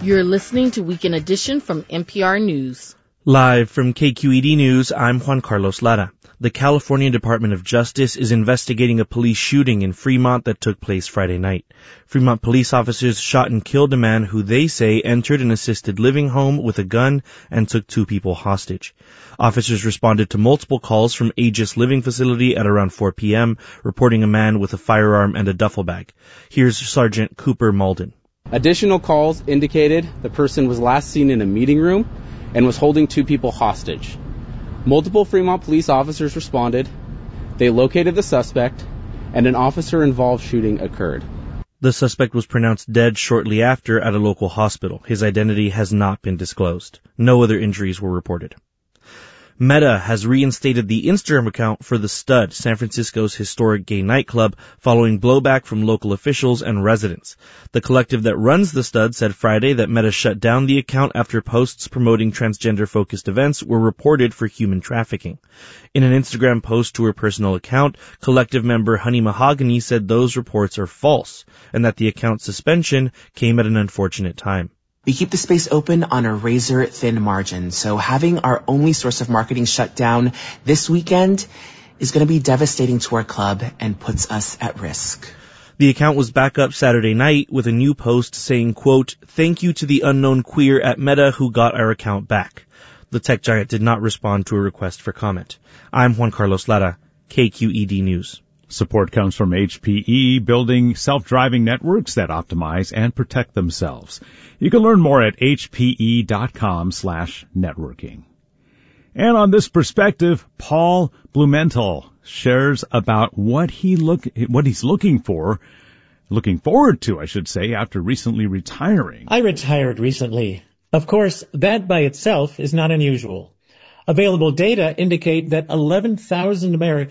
You're listening to Weekend Edition from NPR News. Live from KQED News, I'm Juan Carlos Lara. The California Department of Justice is investigating a police shooting in Fremont that took place Friday night. Fremont police officers shot and killed a man who they say entered an assisted living home with a gun and took 2 people hostage. Officers responded to multiple calls from Aegis Living Facility at around 4 p.m., reporting a man with a firearm and a duffel bag. Here's Sergeant Cooper Malden. Additional calls indicated the person was last seen in a meeting room and was holding 2 people hostage. Multiple Fremont police officers responded. They located the suspect, and an officer-involved shooting occurred. The suspect was pronounced dead shortly after at a local hospital. His identity has not been disclosed. No other injuries were reported. Meta has reinstated the Instagram account for The Stud, San Francisco's historic gay nightclub, following blowback from local officials and residents. The collective that runs The Stud said Friday that Meta shut down the account after posts promoting transgender-focused events were reported for human trafficking. In an Instagram post to her personal account, collective member Honey Mahogany said those reports are false and that the account suspension came at an unfortunate time. We keep the space open on a razor-thin margin, so having our only source of marketing shut down this weekend is going to be devastating to our club and puts us at risk. The account was back up Saturday night with a new post saying, quote, "Thank you to the unknown queer at Meta who got our account back." The tech giant did not respond to a request for comment. I'm Juan Carlos Lara, KQED News. Support comes from HPE, building self-driving networks that optimize and protect themselves. You can learn more at hpe.com/networking. And on this perspective, Paul Blumenthal shares about what he's looking forward to, after recently retiring. I retired recently. Of course, that by itself is not unusual. Available data indicate that 11,000 Americans